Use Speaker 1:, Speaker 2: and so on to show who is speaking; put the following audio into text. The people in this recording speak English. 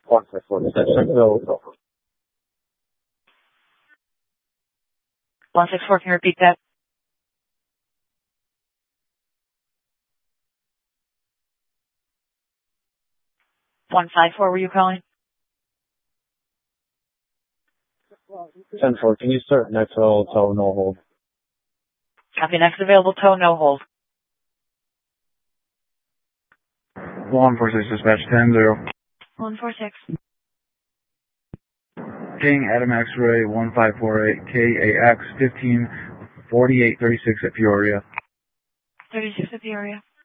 Speaker 1: 164, can you repeat that? 154, were you calling?
Speaker 2: 10-4, can you start next tow, no hold?
Speaker 1: Copy, next available tow, no hold.
Speaker 3: 146 dispatch 10-0.
Speaker 1: 146.
Speaker 3: King Adam X-ray 1548 KAX 154836 at Peoria.
Speaker 1: 36 at Peoria.